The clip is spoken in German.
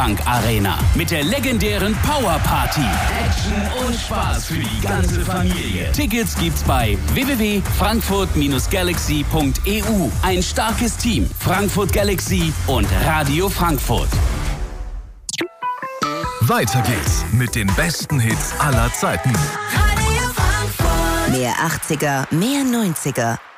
Volksbank Arena mit der legendären Power Party. Action und Spaß für die ganze Familie. Tickets gibt's bei www.frankfurt-galaxy.eu. Ein starkes Team, Frankfurt Galaxy und Radio Frankfurt. Weiter geht's mit den besten Hits aller Zeiten. Mehr 80er, mehr 90er.